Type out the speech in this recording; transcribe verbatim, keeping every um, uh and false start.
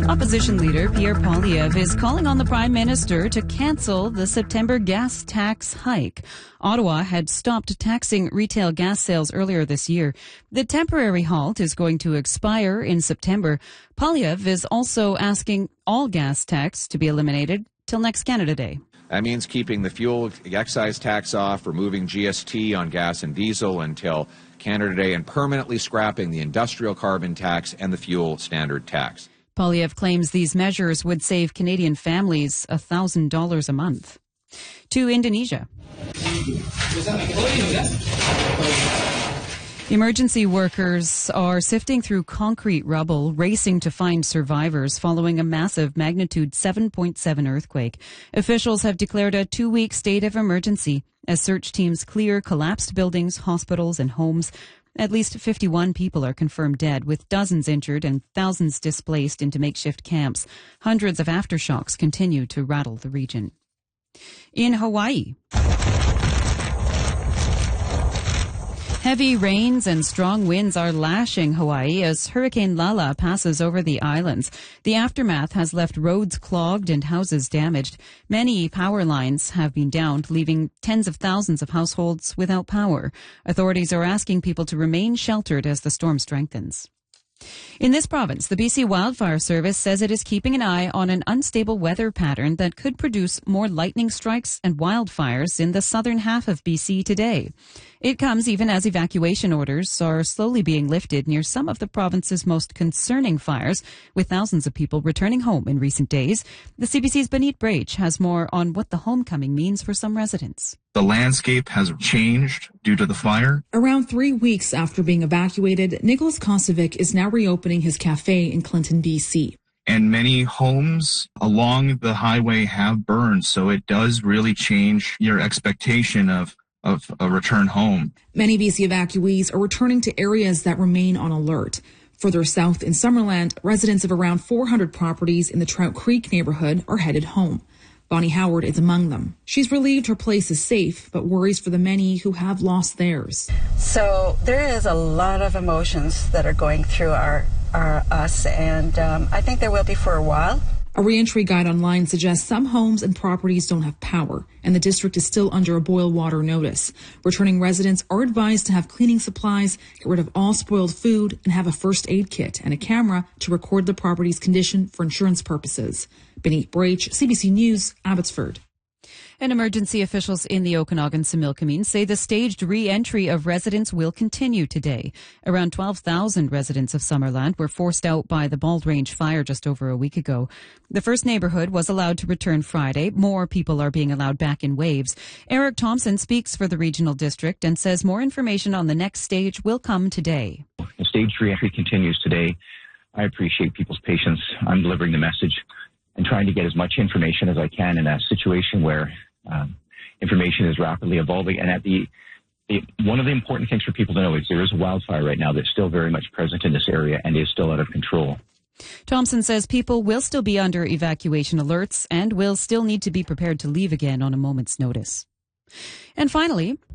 Opposition leader Pierre Poilievre is calling on the Prime Minister to cancel the September gas tax hike. Ottawa had stopped taxing retail gas sales earlier this year. The temporary halt is going to expire in September. Poilievre is also asking all gas tax to be eliminated till next Canada Day. That means keeping the fuel excise tax off, removing G S T on gas and diesel until Canada Day, and permanently scrapping the industrial carbon tax and the fuel standard tax. Poilievre claims these measures would save Canadian families one thousand dollars a month. To Indonesia. Emergency workers are sifting through concrete rubble, racing to find survivors following a massive magnitude seven point seven earthquake. Officials have declared a two-week state of emergency as search teams clear collapsed buildings, hospitals, and homes. At least fifty-one people are confirmed dead, with dozens injured and thousands displaced into makeshift camps. Hundreds of aftershocks continue to rattle the region. In Hawaii, heavy rains and strong winds are lashing Hawaii as Hurricane Lala passes over the islands. The aftermath has left roads clogged and houses damaged. Many power lines have been downed, leaving tens of thousands of households without power. Authorities are asking people to remain sheltered as the storm strengthens. In this province, the B C Wildfire Service says it is keeping an eye on an unstable weather pattern that could produce more lightning strikes and wildfires in the southern half of B C today. It comes even as evacuation orders are slowly being lifted near some of the province's most concerning fires, with thousands of people returning home in recent days. The C B C's Benit Brach has more on what the homecoming means for some residents. The landscape has changed due to the fire. Around three weeks after being evacuated, Nicholas Kosovic is now reopening his cafe in Clinton, B C. And many homes along the highway have burned, so it does really change your expectation of, of a return home. Many B C evacuees are returning to areas that remain on alert. Further south in Summerland, residents of around four hundred properties in the Trout Creek neighborhood are headed home. Bonnie Howard is among them. She's relieved her place is safe, but worries for the many who have lost theirs. So there is a lot of emotions that are going through our, our us, and um, I think there will be for a while. A reentry guide online suggests some homes and properties don't have power, and the district is still under a boil water notice. Returning residents are advised to have cleaning supplies, get rid of all spoiled food, and have a first aid kit and a camera to record the property's condition for insurance purposes. Benit Brach, C B C News, Abbotsford. And emergency officials in the Okanagan-Similkameen say the staged re-entry of residents will continue today. Around twelve thousand residents of Summerland were forced out by the Bald Range fire just over a week ago. The first neighborhood was allowed to return Friday. More people are being allowed back in waves. Eric Thompson speaks for the regional district and says more information on the next stage will come today. The staged re-entry continues today. I appreciate people's patience. I'm delivering the message and trying to get as much information as I can in a situation where um, information is rapidly evolving. And at the, the one of the important things for people to know is there is a wildfire right now that's still very much present in this area and is still out of control. Thompson says people will still be under evacuation alerts and will still need to be prepared to leave again on a moment's notice. And finally,